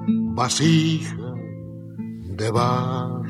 vasija de barro.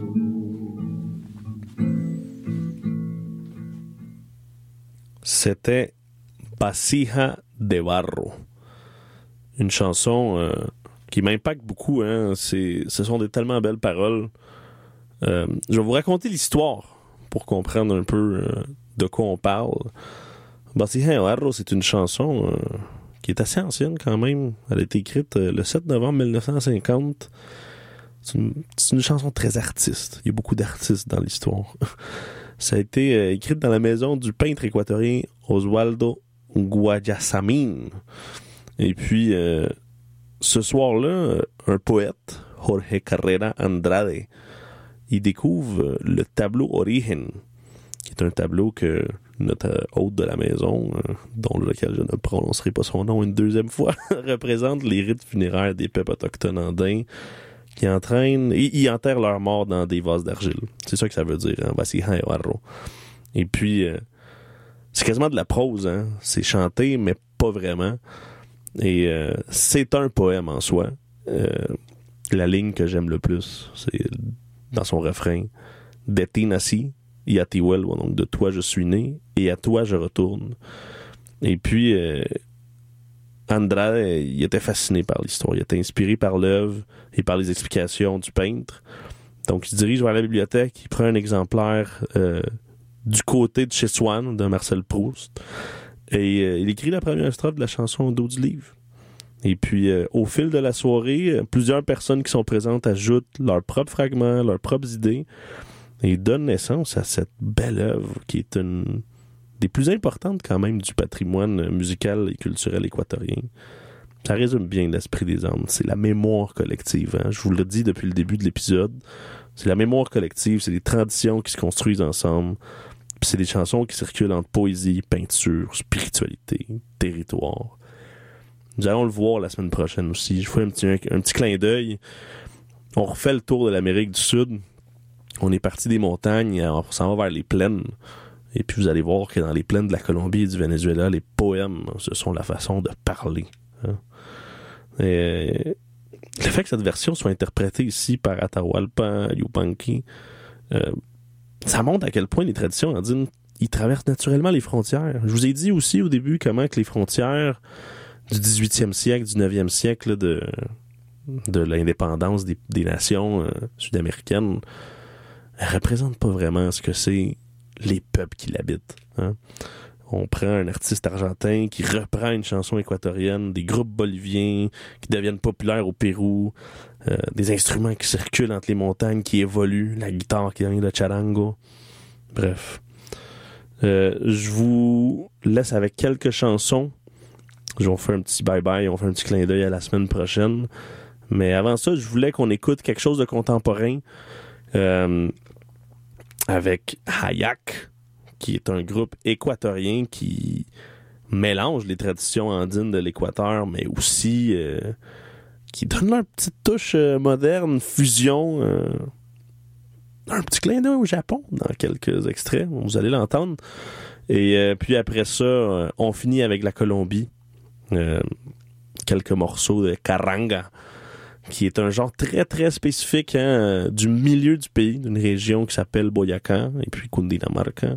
C'était Vasija de Barro. Une chanson qui m'impacte beaucoup. Hein. Ce sont des tellement belles paroles. Je vais vous raconter l'histoire pour comprendre un peu de quoi on parle. Vasija de Barro, c'est une chanson qui est assez ancienne quand même. Elle a été écrite le 7 novembre 1950. C'est une chanson très artiste. Il y a beaucoup d'artistes dans l'histoire. Ça a été écrit dans la maison du peintre équatorien Oswaldo Guayasamín. Et puis, ce soir-là, un poète, Jorge Carrera Andrade, il découvre le tableau Origen, qui est un tableau que notre hôte de la maison, dont lequel je ne prononcerai pas son nom une deuxième fois, représente les rites funéraires des peuples autochtones andins qui entraînent et ils enterrent leurs morts dans des vases d'argile. C'est ça que ça veut dire, hein? Vasija de Barro. Et puis, c'est quasiment de la prose, hein? C'est chanté, mais pas vraiment. Et c'est un poème en soi. La ligne que j'aime le plus, c'est dans son refrain. De ti nací y a ti vuelvo. Donc, de toi je suis né et à toi je retourne. Et puis, Andrade, il était fasciné par l'histoire. Il était inspiré par l'œuvre et par les explications du peintre. Donc, il se dirige vers la bibliothèque, il prend un exemplaire du côté de chez Swann, de Marcel Proust, et il écrit la première strophe de la chanson au dos du livre. Et puis, au fil de la soirée, plusieurs personnes qui sont présentes ajoutent leurs propres fragments, leurs propres idées, et donnent naissance à cette belle œuvre qui est une des plus importantes quand même du patrimoine musical et culturel équatorien. Ça résume bien l'esprit des Andes. C'est la mémoire collective. Hein? Je vous le dis depuis le début de l'épisode. C'est la mémoire collective, c'est des traditions qui se construisent ensemble. Puis c'est des chansons qui circulent entre poésie, peinture, spiritualité, territoire. Nous allons le voir la semaine prochaine aussi. Je fais un petit clin d'œil. On refait le tour de l'Amérique du Sud. On est parti des montagnes, on s'en va vers les plaines. Et puis vous allez voir que dans les plaines de la Colombie et du Venezuela, les poèmes, ce sont la façon de parler. Hein? Et le fait que cette version soit interprétée ici par Atahualpa Yupanqui, ça montre à quel point les traditions andines, ils traversent naturellement les frontières. Je vous ai dit aussi au début comment que les frontières du 18e siècle, du 9e siècle de l'indépendance des nations sud-américaines, elles représentent pas vraiment ce que c'est les peuples qui l'habitent. Hein? On prend un artiste argentin qui reprend une chanson équatorienne, des groupes boliviens qui deviennent populaires au Pérou, des instruments qui circulent entre les montagnes, qui évoluent, la guitare qui devient le charango. Bref. Je vous laisse avec quelques chansons. Je vais faire un petit bye-bye, on fait un petit clin d'œil à la semaine prochaine. Mais avant ça, je voulais qu'on écoute quelque chose de contemporain avec Hayak, qui est un groupe équatorien qui mélange les traditions andines de l'Équateur, mais aussi qui donne leur petite touche moderne, fusion, un petit clin d'œil au Japon dans quelques extraits, vous allez l'entendre. Et puis après ça, on finit avec la Colombie, quelques morceaux de carranga, qui est un genre très très spécifique du milieu du pays, d'une région qui s'appelle Boyacá et puis Cundinamarca.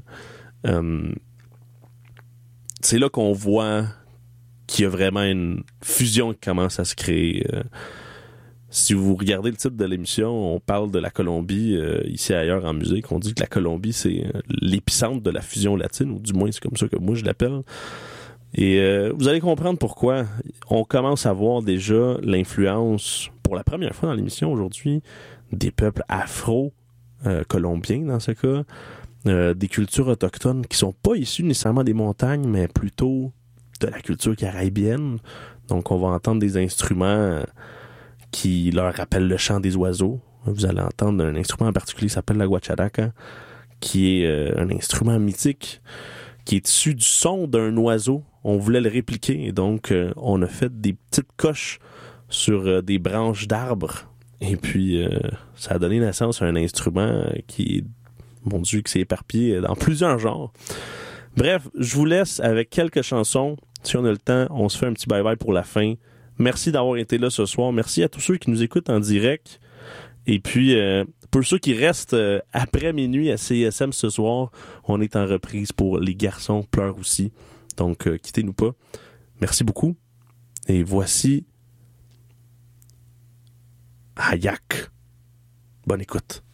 C'est là qu'on voit qu'il y a vraiment une fusion qui commence à se créer. Si vous regardez le titre de l'émission, on parle de la Colombie ici et ailleurs en musique. On dit que la Colombie, c'est l'épicentre de la fusion latine, ou du moins c'est comme ça que moi je l'appelle. Et vous allez comprendre pourquoi. On commence à voir déjà l'influence, pour la première fois dans l'émission aujourd'hui, des peuples afro-colombiens dans ce cas, des cultures autochtones qui sont pas issues nécessairement des montagnes, mais plutôt de la culture caraïbienne. Donc on va entendre des instruments qui leur rappellent le chant des oiseaux. Vous allez entendre un instrument en particulier qui s'appelle la guacharaca, qui est un instrument mythique qui est issu du son d'un oiseau. On voulait le répliquer et donc on a fait des petites coches sur des branches d'arbres. Et puis ça a donné naissance à un instrument qui est, mon Dieu, qui s'est éparpillé dans plusieurs genres. Bref, je vous laisse avec quelques chansons. Si on a le temps, on se fait un petit bye-bye pour la fin Merci d'avoir été là ce soir. Merci à tous ceux qui nous écoutent en direct. Et puis, pour ceux qui restent après minuit à CISM ce soir, on est en reprise pour Les garçons pleurent aussi. Donc, quittez-nous pas. Merci beaucoup. Et voici Hayak. Bonne écoute.